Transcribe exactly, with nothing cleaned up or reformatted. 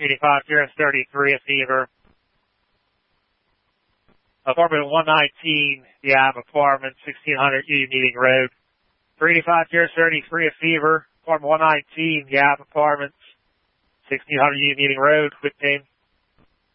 eighty-five, Sierra thirty-three, a fever. Apartment one nineteen, yeah, apartment sixteen hundred Union Meeting Road. three eighty-five, Sierra thirty-three, a fever. Apartment one nineteen, yeah, apartment sixteen hundred Union Meeting Road, with pain.